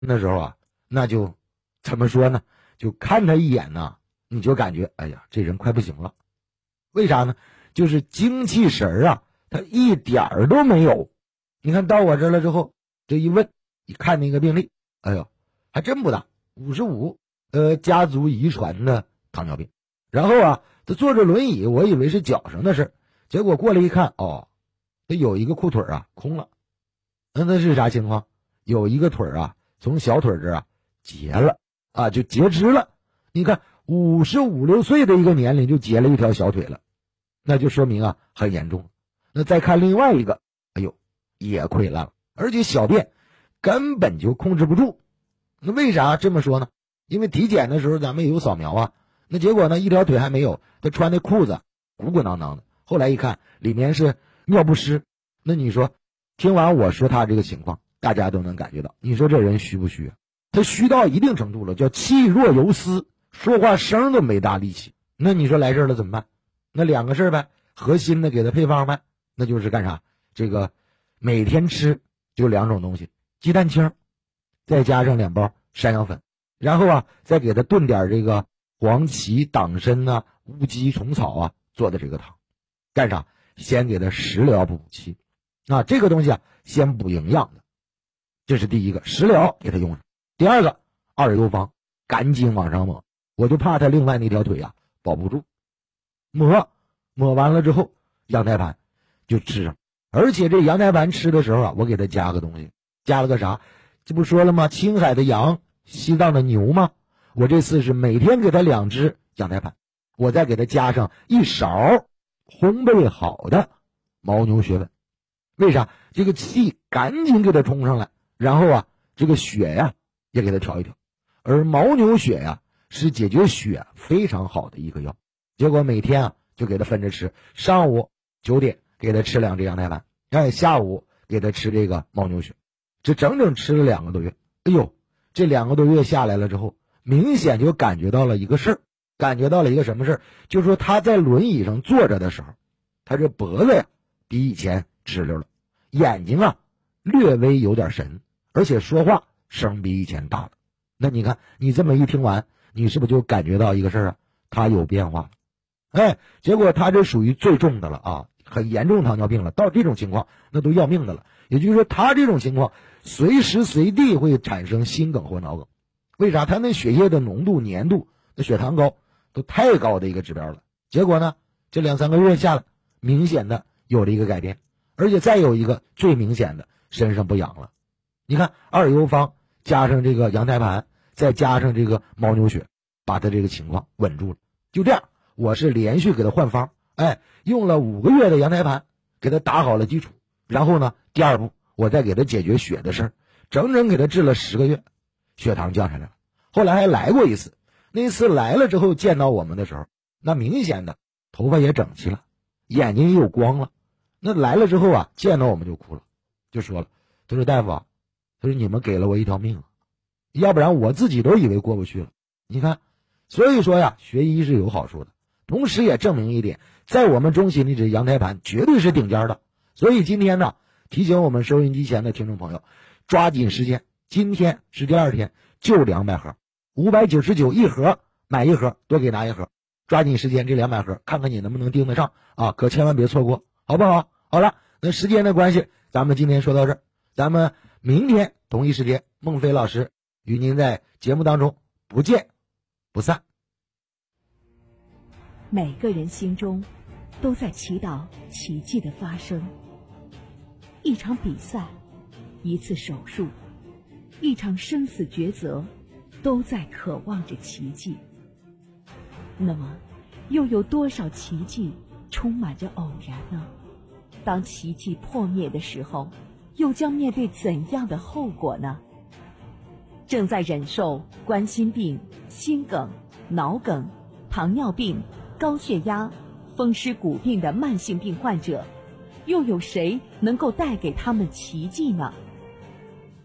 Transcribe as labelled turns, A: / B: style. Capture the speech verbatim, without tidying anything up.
A: 那时候啊，那就怎么说呢？就看他一眼呢，你就感觉哎呀，这人快不行了。为啥呢？就是精气神儿啊，他一点儿都没有。你看到我这儿了之后，这一问，一看那个病历，哎呦，还真不大，五十五，呃，家族遗传的糖尿病。然后啊，他坐着轮椅，我以为是脚上的事，结果过来一看，哦，他有一个裤腿啊空了。那那是啥情况？有一个腿啊，从小腿这儿啊截了啊，就截肢了。你看，五十五六岁的一个年龄就截了一条小腿了，那就说明啊很严重。那再看另外一个，哎呦，也溃烂了，而且小便根本就控制不住。那为啥这么说呢？因为体检的时候咱们也有扫描啊，那结果呢一条腿还没有，他穿的裤子鼓鼓囊囊的，后来一看里面是尿不湿。那你说听完我说他这个情况，大家都能感觉到，你说这人虚不虚啊？他虚到一定程度了，叫气若游丝，说话声都没大力气。那你说来这儿了怎么办？那两个事儿呗，核心的给他配方呗，那就是干啥？这个每天吃就两种东西，鸡蛋清再加上两包山药粉，然后啊再给他炖点这个黄芪、党参啊、乌鸡、虫草啊做的这个汤。干啥？先给他食疗补气啊，这个东西啊先补营养的，这是第一个，食疗给他用上。第二个，二油方赶紧往上抹，我就怕他另外那条腿啊保不住。抹抹完了之后，羊胎盘就吃上，而且这羊胎盘吃的时候啊，我给他加个东西，加了个啥？这不说了吗？青海的羊，西藏的牛吗？我这次是每天给他两只羊胎盘，我再给他加上一勺烘焙好的牦牛血粉。为啥？这个气赶紧给他冲上来，然后啊，这个血呀、啊、也给他调一调。而牦牛血呀、啊、是解决血非常好的一个药。结果每天啊就给他分着吃，上午九点给他吃两只羊胎盘，哎，下午给他吃这个牦牛血，这整整吃了两个多月。哎呦，这两个多月下来了之后，明显就感觉到了一个事儿，感觉到了一个什么事儿？就是说他在轮椅上坐着的时候，他这脖子呀比以前直溜了，眼睛啊略微有点神，而且说话声比以前大了。那你看，你这么一听完，你是不是就感觉到一个事儿啊？他有变化了。哎，结果他这属于最重的了啊，很严重糖尿病了，到这种情况那都要命的了。也就是说，他这种情况随时随地会产生心梗或脑梗。为啥？他那血液的浓度、粘度、那血糖高，都太高的一个指标了。结果呢，这两三个月下来，明显的有了一个改变，而且再有一个最明显的，身上不痒了。你看，二油方加上这个羊胎盘，再加上这个牦牛血，把他这个情况稳住了。就这样，我是连续给他换方，哎，用了五个月的羊胎盘，给他打好了基础。然后呢，第二步我再给他解决血的事儿，整整给他治了十个月，血糖降下来了。后来还来过一次，那次来了之后见到我们的时候，那明显的头发也整齐了，眼睛也有光了。那来了之后啊，见到我们就哭了，就说了，他说大夫啊，他说你们给了我一条命啊，要不然我自己都以为过不去了。你看，所以说呀，学医是有好处的，同时也证明一点，在我们中心的这羊胎盘绝对是顶尖的。所以今天呢，提醒我们收音机前的听众朋友，抓紧时间，今天是第二天，就两百盒，五百九十九一盒，买一盒多给拿一盒，抓紧时间这两百盒，看看你能不能盯得上啊！可千万别错过，好不好？好了，那时间的关系，咱们今天说到这儿，咱们明天同一时间，孟非老师与您在节目当中不见不散。
B: 每个人心中都在祈祷奇迹的发生。一场比赛，一次手术，一场生死抉择，都在渴望着奇迹。那么，又有多少奇迹充满着偶然呢？当奇迹破灭的时候，又将面对怎样的后果呢？正在忍受冠心病、心梗、脑梗、糖尿病、高血压、风湿骨病的慢性病患者，又有谁能够带给他们奇迹呢？